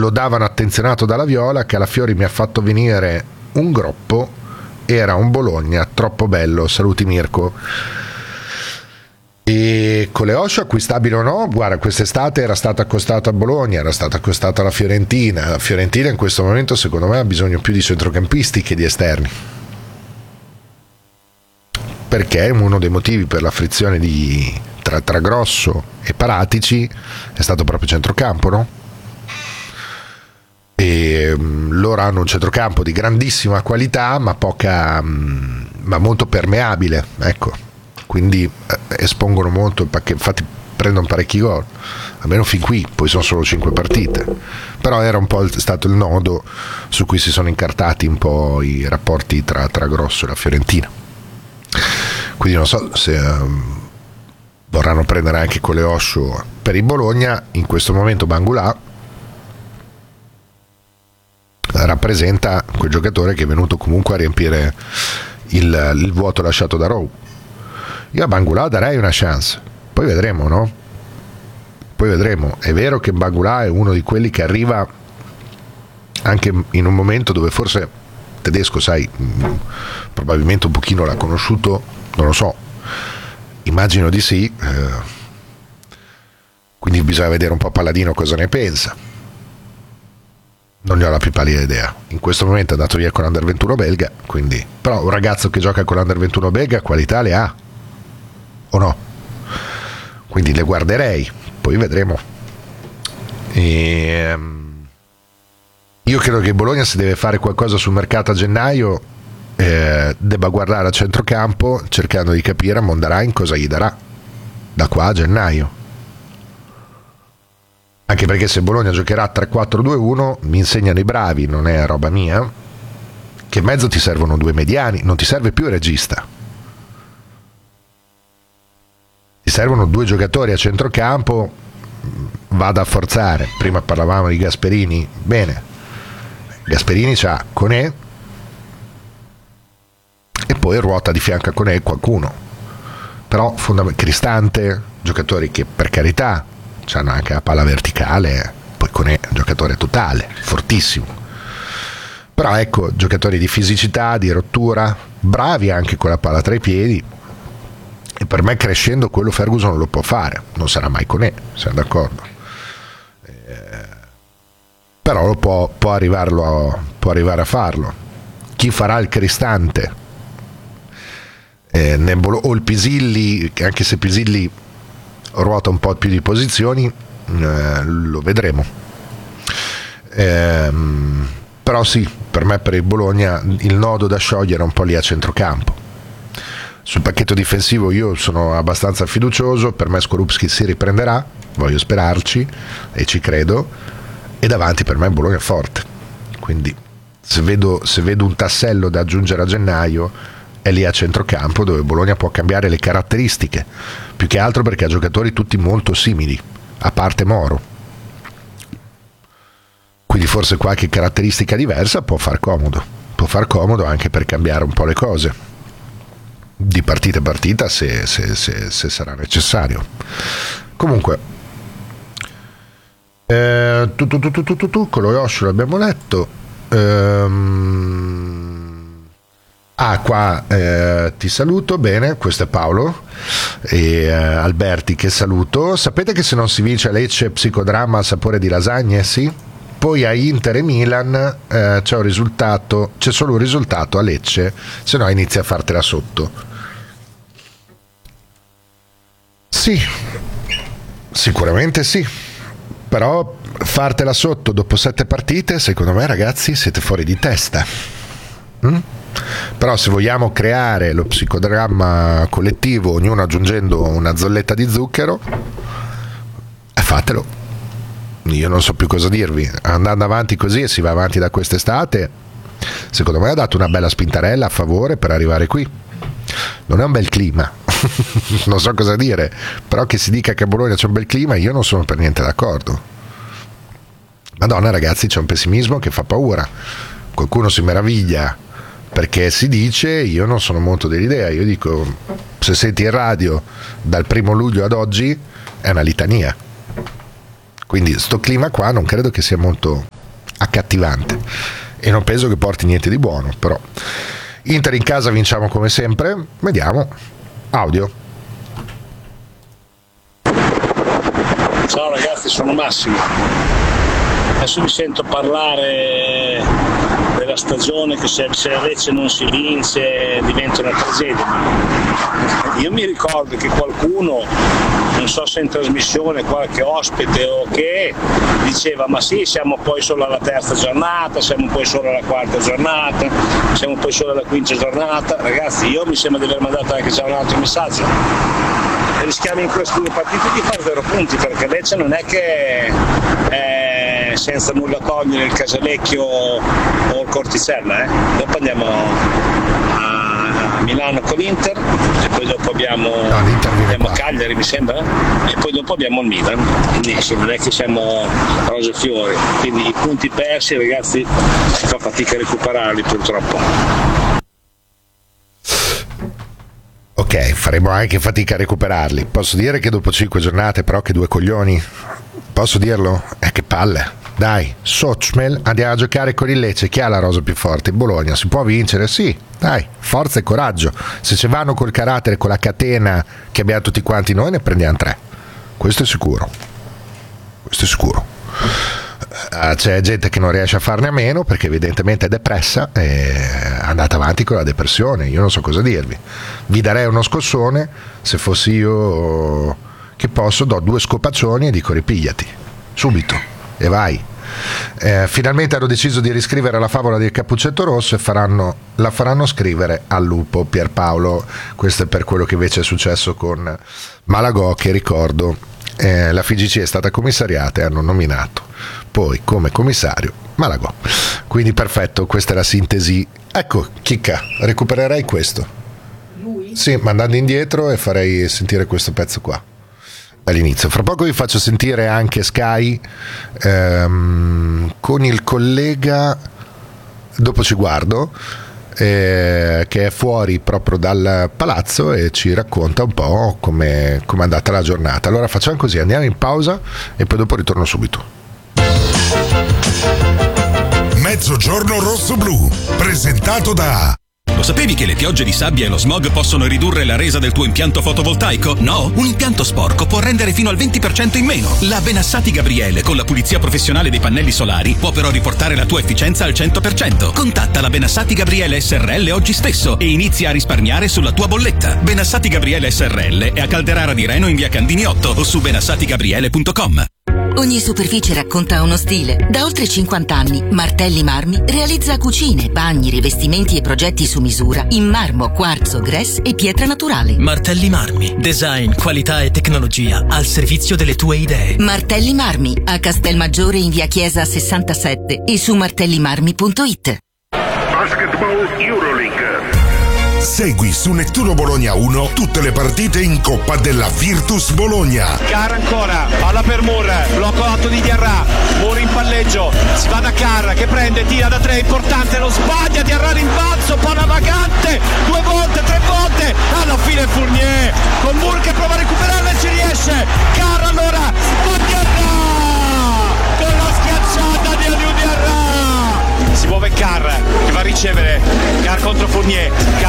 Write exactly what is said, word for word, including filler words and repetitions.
lo davano attenzionato dalla Viola, che alla Fiori mi ha fatto venire un groppo. Era un Bologna troppo bello, saluti Mirko. E Coleoscio acquistabile o no? Guarda, quest'estate era stato accostato a Bologna, era stato accostato alla Fiorentina. La Fiorentina in questo momento secondo me ha bisogno più di centrocampisti che di esterni, perché uno dei motivi per la frizione di, tra, tra Grosso e Paratici è stato proprio centrocampo, no? E um, loro hanno un centrocampo di grandissima qualità ma poca um, ma molto permeabile, ecco, quindi eh, espongono molto, perché infatti prendono parecchi gol, almeno fin qui, poi sono solo cinque partite, però era un po' il, stato il nodo su cui si sono incartati un po' i rapporti tra, tra Grosso e la Fiorentina, quindi non so se um, vorranno prendere anche Coleoscio per il Bologna. In questo momento Bangulà rappresenta quel giocatore che è venuto comunque a riempire il, il vuoto lasciato da Rowe. Io a Bangulà darei una chance, poi vedremo, no? Poi vedremo. È vero che Bangulà è uno di quelli che arriva anche in un momento dove forse Tedesco, sai, probabilmente un pochino l'ha conosciuto, non lo so, immagino di sì, eh, quindi bisogna vedere un po' Palladino cosa ne pensa. Non ne ho la più pallida idea. In questo momento è andato via con l'Under ventuno belga, quindi, però un ragazzo che gioca con l'Under ventuno belga qualità le ha o no? Quindi le guarderei, poi vedremo. E, um, io credo che Bologna, se deve fare qualcosa sul mercato a gennaio, eh, debba guardare a centrocampo cercando di capire a Mondarain cosa gli darà da qua a gennaio. Anche perché se Bologna giocherà tre quattro due uno, mi insegnano i bravi, non è roba mia, che in mezzo ti servono due mediani, non ti serve più il regista. Ti servono due giocatori a centrocampo, vada a forzare. Prima parlavamo di Gasperini, bene, Gasperini c'ha Koné e poi ruota di fianco a Koné qualcuno, però fondament- Cristante, giocatori che per carità hanno anche la palla verticale, poi Koné giocatore totale, fortissimo, però ecco, giocatori di fisicità, di rottura, bravi anche con la palla tra i piedi, e per me crescendo quello Ferguson lo può fare, non sarà mai Koné, siamo d'accordo, eh, però lo può, può, arrivarlo a, può arrivare a farlo. Chi farà il Cristante eh, Nebolo, o il Pisilli, anche se Pisilli ruota un po' più di posizioni, eh, lo vedremo, ehm, però sì, per me, per il Bologna il nodo da sciogliere è un po' lì a centrocampo. Sul pacchetto difensivo io sono abbastanza fiducioso, per me Skorupski si riprenderà, voglio sperarci e ci credo, e davanti per me il Bologna è forte, quindi se vedo, se vedo un tassello da aggiungere a gennaio è lì a centrocampo, dove Bologna può cambiare le caratteristiche, più che altro perché ha giocatori tutti molto simili, a parte Moro, quindi forse qualche caratteristica diversa può far comodo, può far comodo anche per cambiare un po' le cose di partita a partita, se, se, se, se sarà necessario. Comunque eh, tu, tu, tu, tu, tu, tu, tu, Coleoscio l'abbiamo letto. ehm Ah, qua eh, ti saluto, bene, questo è Paolo e eh, Alberti che saluto. Sapete che se non si vince a Lecce psicodramma a sapore di lasagne? Sì. Poi a Inter e Milan eh, c'è un risultato, c'è solo un risultato a Lecce, se no inizia a fartela sotto. Sì, sicuramente sì, però fartela sotto dopo sette partite, secondo me ragazzi siete fuori di testa. Mm? Però se vogliamo creare lo psicodramma collettivo, ognuno aggiungendo una zolletta di zucchero, eh, fatelo. Io non so più cosa dirvi. Andando avanti così, e si va avanti da quest'estate, secondo me ha dato una bella spintarella a favore per arrivare qui. Non è un bel clima non so cosa dire, però che si dica che a Bologna c'è un bel clima, io non sono per niente d'accordo. Madonna ragazzi, c'è un pessimismo che fa paura. Qualcuno si meraviglia perché si dice, io non sono molto dell'idea. Io dico, se senti in radio dal primo luglio ad oggi è una litania, Quindi sto clima qua non credo che sia molto accattivante e non penso che porti niente di buono, però Inter in casa, vinciamo come sempre. Vediamo. Audio. Ciao ragazzi, sono Massimo. Adesso mi sento parlare della stagione che se, se a Lecce non si vince diventa una tragedia. Io mi ricordo che qualcuno, non so se in trasmissione, qualche ospite o che, diceva ma sì, siamo poi solo alla terza giornata, siamo poi solo alla quarta giornata, siamo poi solo alla quinta giornata. Ragazzi, io mi sembra di aver mandato anche già un altro messaggio. Rischiamo in queste due partite di fare zero punti, perché Lecce non è che è senza nulla togliere il Casalecchio o il Corticella, eh. Dopo andiamo a Milano con l'Inter e poi dopo abbiamo, no, abbiamo Cagliari mi sembra, e poi dopo abbiamo il Milan, quindi sì, non è che siamo rose e fiori, quindi i punti persi ragazzi si fa fatica a recuperarli purtroppo. Ok, faremo anche fatica a recuperarli. Posso dire che dopo cinque giornate, però, che due coglioni? Posso dirlo? Eh, che palle. Dai, Sochmel, andiamo a giocare con il Lecce. Chi ha la rosa più forte? Il Bologna. Si può vincere? Sì. Dai, forza e coraggio. Se ci vanno col carattere, con la catena che abbiamo tutti quanti noi, ne prendiamo tre. Questo è sicuro. Questo è sicuro. Uh, c'è gente che non riesce a farne a meno perché evidentemente è depressa e è andata avanti con la depressione. Io non so cosa dirvi. Vi darei uno scossone, se fossi io che posso do due scopaccioni e dico ripigliati subito e vai. Eh, finalmente hanno deciso di riscrivere la favola del Cappuccetto Rosso e faranno, la faranno scrivere al lupo Pierpaolo. Questo è per quello che invece è successo con Malagò, che ricordo eh, la F I G C è stata commissariata e hanno nominato poi come commissario Malagò. Quindi perfetto, questa è la sintesi. Ecco, chicca, recupererei questo. Lui? Sì, mandando indietro e farei sentire questo pezzo qua all'inizio. Fra poco vi faccio sentire anche Sky ehm, con il collega, dopo ci guardo, eh, che è fuori proprio dal palazzo e ci racconta un po' come è andata la giornata. Allora facciamo così, andiamo in pausa e poi dopo ritorno subito. Mezzogiorno rosso-blu, presentato da... Lo sapevi che le piogge di sabbia e lo smog possono ridurre la resa del tuo impianto fotovoltaico? No? Un impianto sporco può rendere fino al venti per cento in meno. La Benassati Gabriele, con la pulizia professionale dei pannelli solari, può però riportare la tua efficienza al cento per cento. Contatta la Benassati Gabriele S R L oggi stesso e inizia a risparmiare sulla tua bolletta. Benassati Gabriele S R L è a Calderara di Reno in via Candini otto o su benassati gabriele punto com. Ogni superficie racconta uno stile. Da oltre cinquanta anni, Martelli Marmi realizza cucine, bagni, rivestimenti e progetti su misura in marmo, quarzo, grès e pietra naturale. Martelli Marmi. Design, qualità e tecnologia al servizio delle tue idee. Martelli Marmi, a Castelmaggiore in via Chiesa sessantasette e su martellimarmi punto it. Basketball Euroleague. Segui su Nettuno Bologna uno tutte le partite in Coppa della Virtus Bologna. Carra ancora, palla per Moore, blocco alto di Diarra, Moore in palleggio, si va da Carra che prende, tira da tre, importante, lo sbaglia, Diarra rimbalzo, palla vagante, due volte, tre volte, alla fine Fournier, con Moore che prova a recuperarla e ci riesce, Carra allora, con Diarra, con la schiacciata di Aliou Diarra, si muove Carra che va a ricevere, Carra contro Fournier, Carra